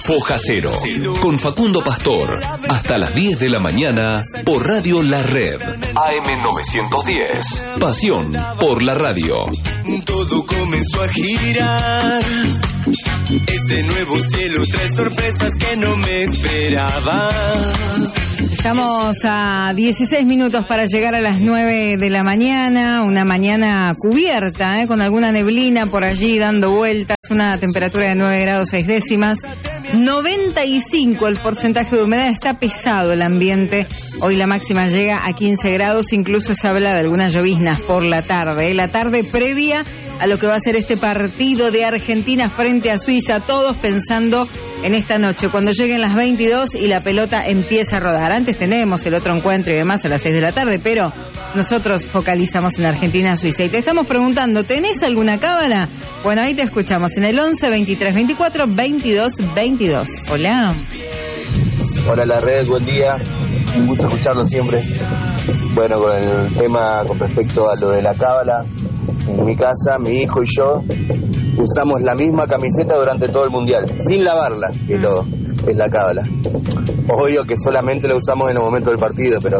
Foja Cero, con Facundo Pastor, hasta las 10 de la mañana por Radio La Red. AM 910, pasión por la radio. Todo comenzó a girar. Este nuevo cielo trae sorpresas que no me esperaba. Estamos a 16 minutos para llegar a las 9 de la mañana, una mañana cubierta, con alguna neblina por allí dando vueltas, una temperatura de 9 grados 6 décimas, 95 el porcentaje de humedad, está pesado el ambiente, hoy la máxima llega a 15 grados, incluso se habla de algunas lloviznas por la tarde previa a lo que va a ser este partido de Argentina frente a Suiza, todos pensando en esta noche, cuando lleguen las 22 y la pelota empieza a rodar. Antes tenemos el otro encuentro y demás a las 6 de la tarde, pero nosotros focalizamos en Argentina-Suiza. Y te estamos preguntando, ¿tenés alguna cábala? Bueno, ahí te escuchamos en el 11 23 24 22 22. Hola. Hola La Red, buen día. Un gusto escucharlo siempre. Bueno, con el tema con respecto a lo de la cábala, en mi casa, mi hijo y yo usamos la misma camiseta durante todo el mundial, sin lavarla, que es la cábala. Obvio que solamente la usamos en el momento del partido, pero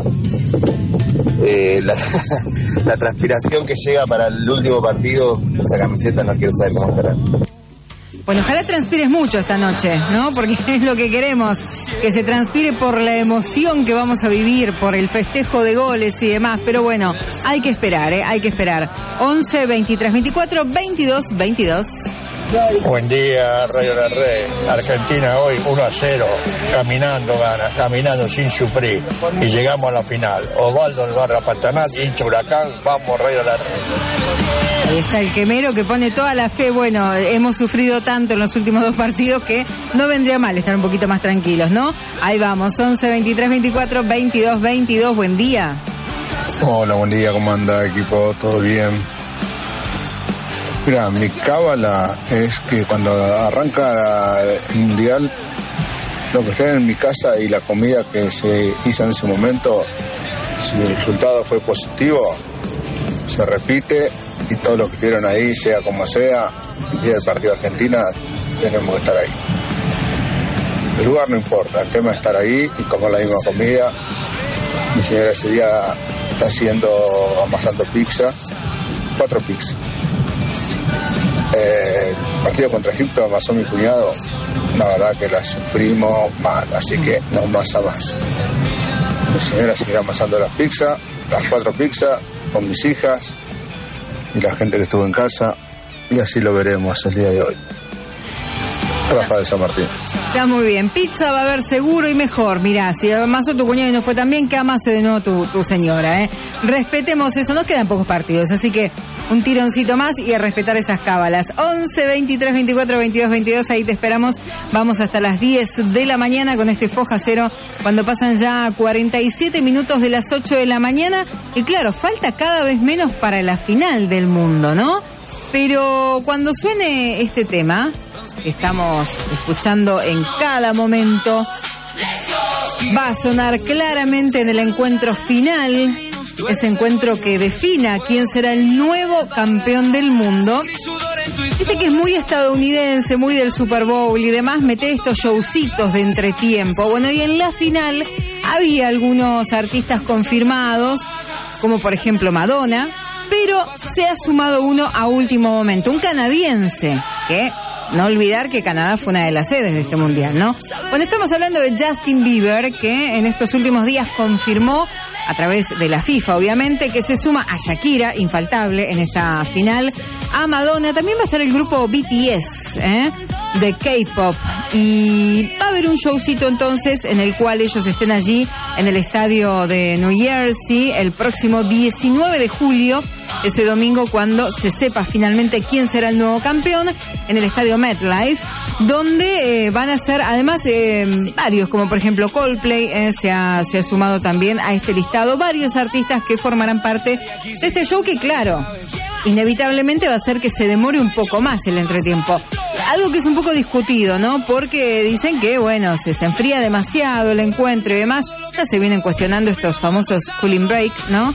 la transpiración que llega para el último partido, esa camiseta no quiero saber cómo estará. Bueno, ojalá transpires mucho esta noche, ¿no? Porque es lo que queremos, que se transpire por la emoción que vamos a vivir, por el festejo de goles y demás. Pero bueno, hay que esperar, hay que esperar. 11 23 24 22 22. Buen día, Radio La Red. Argentina hoy 1-0, caminando sin sufrir. Y llegamos a la final. Osvaldo Albarra Patanat, hincha Huracán, vamos, Radio La Red. Ahí está el quemero que pone toda la fe. Bueno, hemos sufrido tanto en los últimos dos partidos que no vendría mal estar un poquito más tranquilos, ¿no? Ahí vamos, 11 23 24 22 22. Buen día. Hola, buen día, ¿cómo anda, equipo? ¿Todo bien? Mira, mi cábala es que cuando arranca el mundial, lo que esté en mi casa y la comida que se hizo en ese momento, si el resultado fue positivo, se repite y todo lo que hicieron ahí, sea como sea, el día del partido de Argentina, tenemos que estar ahí. El lugar no importa, el tema es estar ahí y comer la misma comida. Mi señora ese día está amasando pizza, 4 pizzas. El partido contra Egipto amasó mi cuñado, la verdad que la sufrimos mal, así que no más a más. Mi señora seguirá amasando las 4 pizzas, con mis hijas y la gente que estuvo en casa, y así lo veremos el día de hoy. Rafael San Martín. Está muy bien, pizza va a haber seguro y mejor. Mirá, si amasó tu cuñado y no fue tan bien, que amase de nuevo tu señora, Respetemos eso, nos quedan pocos partidos, así que un tironcito más y a respetar esas cábalas. 11 23 24 22 22, ahí te esperamos. Vamos hasta las 10 de la mañana con este Foja Cero, cuando pasan ya 47 minutos de las 8 de la mañana. Y claro, falta cada vez menos para la final del mundo, ¿no? Pero cuando suene este tema que estamos escuchando en cada momento, va a sonar claramente en el encuentro final, ese encuentro que defina quién será el nuevo campeón del mundo. Viste que es muy estadounidense, muy del Super Bowl y demás, mete estos showcitos de entretiempo. Bueno, y en la final había algunos artistas confirmados, como por ejemplo Madonna, pero se ha sumado uno a último momento, un canadiense, que no olvidar que Canadá fue una de las sedes de este mundial, ¿no? Bueno, estamos hablando de Justin Bieber, que en estos últimos días confirmó, a través de la FIFA, obviamente, que se suma a Shakira, infaltable en esta final, a Madonna. También va a estar el grupo BTS, de K-pop. Y va a haber un showcito entonces en el cual ellos estén allí en el estadio de New Jersey el próximo 19 de julio, ese domingo, cuando se sepa finalmente quién será el nuevo campeón, en el estadio MetLife, donde van a ser además varios, como por ejemplo Coldplay, se ha sumado también a este listado, varios artistas que formarán parte de este show que, claro, inevitablemente va a hacer que se demore un poco más el entretiempo. Algo que es un poco discutido, ¿no? Porque dicen que, bueno, se enfría demasiado el encuentro y demás. Ya se vienen cuestionando estos famosos cooling break, ¿no?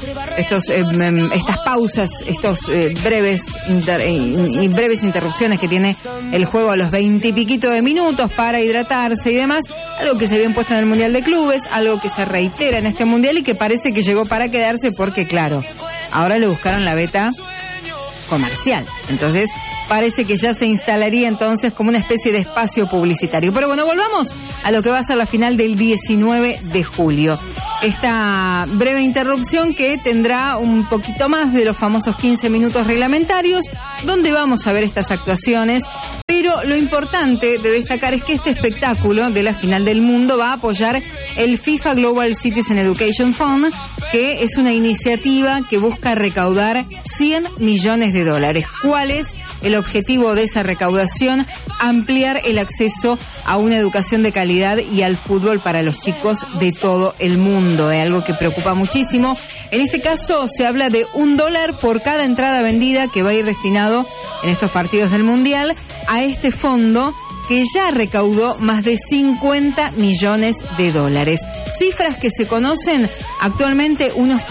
Estas pausas, estos breves interrupciones que tiene el juego a los 20 y piquito de minutos para hidratarse y demás. Algo que se había impuesto en el Mundial de Clubes, algo que se reitera en este Mundial y que parece que llegó para quedarse porque, claro, ahora le buscaron la beta comercial. Entonces, parece que ya se instalaría entonces como una especie de espacio publicitario. Pero bueno, volvamos a lo que va a ser la final del 19 de julio. Esta breve interrupción que tendrá un poquito más de los famosos 15 minutos reglamentarios, donde vamos a ver estas actuaciones. Pero lo importante de destacar es que este espectáculo de la final del mundo va a apoyar el FIFA Global Citizen Education Fund, que es una iniciativa que busca recaudar $100 millones. ¿Cuál es el objetivo de esa recaudación? Ampliar el acceso a una educación de calidad y al fútbol para los chicos de todo el mundo. Algo que preocupa muchísimo. En este caso se habla de $1 por cada entrada vendida que va a ir destinado en estos partidos del Mundial a este fondo que ya recaudó más de $50 millones. Cifras que se conocen actualmente: unos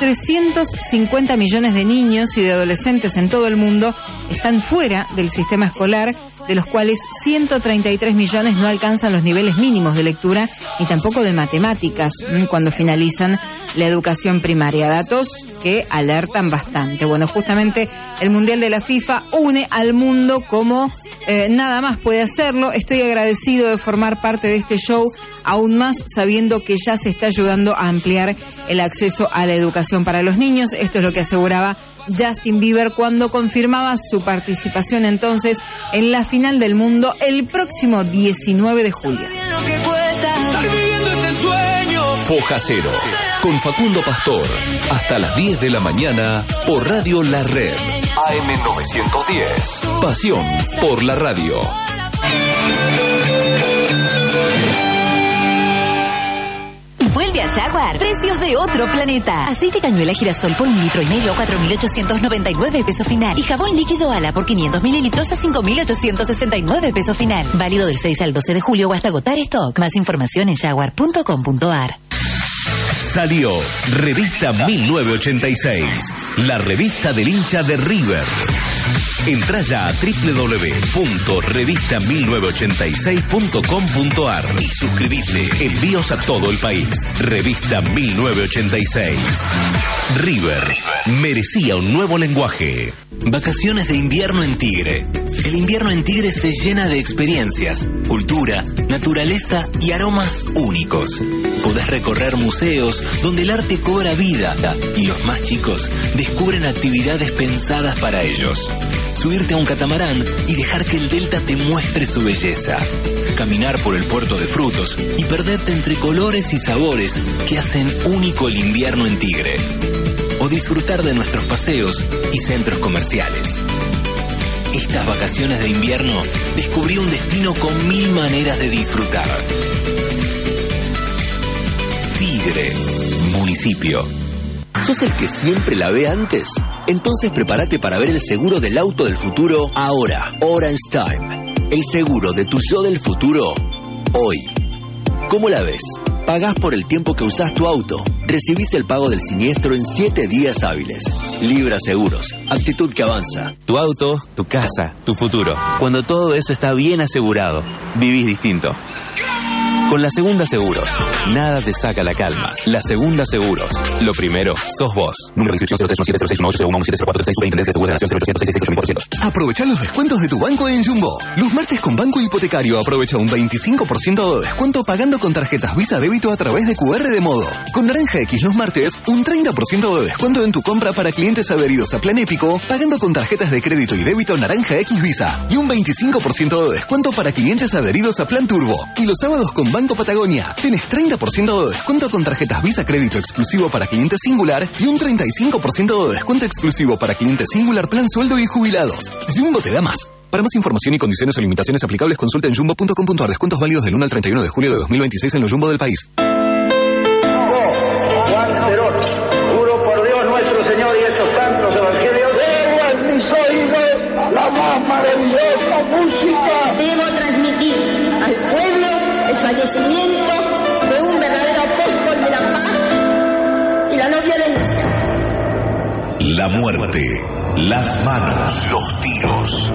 350 millones de niños y de adolescentes en todo el mundo están fuera del sistema escolar, de los cuales 133 millones no alcanzan los niveles mínimos de lectura ni tampoco de matemáticas cuando finalizan la educación primaria. Datos que alertan bastante. Bueno, justamente el Mundial de la FIFA une al mundo como nada más puede hacerlo. Estoy agradecido de formar parte de este show, aún más sabiendo que ya se está ayudando a ampliar el acceso a la educación para los niños. Esto es lo que aseguraba Justin Bieber cuando confirmaba su participación entonces en la final del mundo el próximo 19 de julio. Foja Cero, con Facundo Pastor, hasta las 10 de la mañana por Radio La Red, AM 910, pasión por la radio. Vuelve a Jaguar, precios de otro planeta. Aceite cañuela girasol por 1,5 litros, 4.899 pesos final. Y jabón líquido Ala por 500 mililitros a 5.869 pesos final. Válido del 6 al 12 de julio o hasta agotar stock. Más información en jaguar.com.ar. Salió Revista 1986, la revista del hincha de River. Entrá ya a www.revista1986.com.ar y suscribite. Envíos a todo el país. Revista 1986. River merecía un nuevo lenguaje. Vacaciones de invierno en Tigre. El invierno en Tigre se llena de experiencias, cultura, naturaleza y aromas únicos. Podés recorrer museos donde el arte cobra vida y los más chicos descubren actividades pensadas para ellos. Subirte a un catamarán y dejar que el delta te muestre su belleza. Caminar por el puerto de frutos y perderte entre colores y sabores que hacen único el invierno en Tigre. O disfrutar de nuestros paseos y centros comerciales. Estas vacaciones de invierno descubrí un destino con 1000 maneras de disfrutar. Tigre, municipio. ¿Sos el que siempre la ve antes? Entonces prepárate para ver el seguro del auto del futuro ahora. Orange Time. El seguro de tu yo del futuro hoy. ¿Cómo la ves? Pagás por el tiempo que usás tu auto. Recibís el pago del siniestro en 7 días hábiles. Libra Seguros. Actitud que avanza. Tu auto, tu casa, tu futuro. Cuando todo eso está bien asegurado, vivís distinto. Con La Segunda Seguros, nada te saca la calma. La Segunda Seguros. Lo primero, sos vos. Número de inscripción 0317061801170436. Superintendencia de Seguros de la Nación 0800666800. Aprovecha los descuentos de tu banco en Jumbo. Los martes con Banco Hipotecario aprovecha un 25% de descuento pagando con tarjetas Visa Débito a través de QR de Modo. Con Naranja X los martes, un 30% de descuento en tu compra para clientes adheridos a Plan Épico pagando con tarjetas de crédito y débito Naranja X Visa. Y un 25% de descuento para clientes adheridos a Plan Turbo. Y los sábados con Banco Patagonia, tenés 30% de descuento con tarjetas Visa Crédito exclusivo para clientes Singular y un 35% de descuento exclusivo para clientes Singular Plan Sueldo y Jubilados. Jumbo te da más. Para más información y condiciones o limitaciones aplicables, consulta en jumbo.com.ar. Descuentos válidos del 1 al 31 de julio de 2026 en los Jumbo del país. Juan Perón, juro por Dios nuestro Señor y estos santos evangelios, debo en mis la muerte, las manos, los tiros.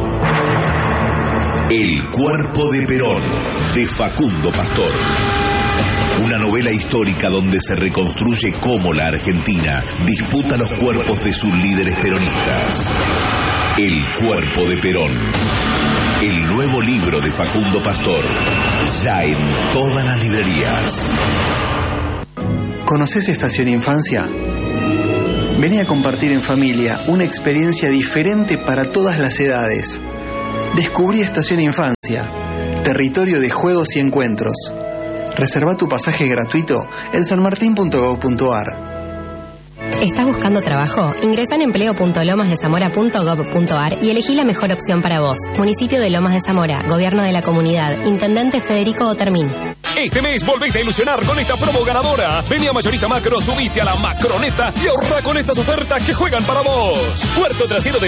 El cuerpo de Perón, de Facundo Pastor. Una novela histórica donde se reconstruye cómo la Argentina disputa los cuerpos de sus líderes peronistas. El cuerpo de Perón. El nuevo libro de Facundo Pastor. Ya en todas las librerías. ¿Conoces Estación Infancia? Vení a compartir en familia una experiencia diferente para todas las edades. Descubrí Estación Infancia, territorio de juegos y encuentros. Reserva tu pasaje gratuito en sanmartin.gov.ar. ¿Estás buscando trabajo? Ingresa en empleo.lomasdezamora.gov.ar y elegí la mejor opción para vos. Municipio de Lomas de Zamora, Gobierno de la Comunidad, Intendente Federico Otermín. Este mes volvete a ilusionar con esta promo ganadora. Vení a Mayorista Macro, subite a la Macroneta y ahorra con estas ofertas que juegan para vos. Puerto trasero de